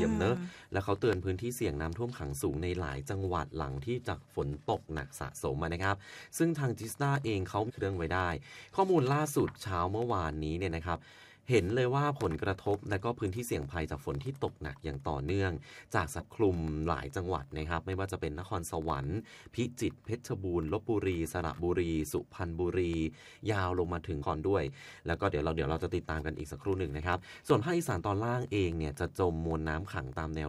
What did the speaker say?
มเนอะแล้วเขาเตือนพื้นที่เสี่ยงน้ำท่วมขังสูงในหลายจังหวัดหลังที่จากฝนตกหนักสะสมนะครับซึ่งทางจิสตาเองเขาเรื่องไว้ได้ข้อมูลล่าสุดเช้าเมื่อวานนี้เนี่ยนะครับเห็นเลยว่าผลกระทบและก็พื้นที่เสี่ยงภัยจากฝนที่ตกหนักอย่างต่อเนื่องจากสัดคลุมหลายจังหวัดนะครับไม่ว่าจะเป็นนครสวรรค์พิจิตรเพชรบูรณ์ลพบุรีสระบุรีสุพรรณบุรียาวลงมาถึงก่อนด้วยแล้วก็เดี๋ยวเราจะติดตามกันอีกสักครู่หนึ่งนะครับส่วนภาคอีสานตอนล่างเองเนี่ยจะจมมวลน้ำขังตามแนว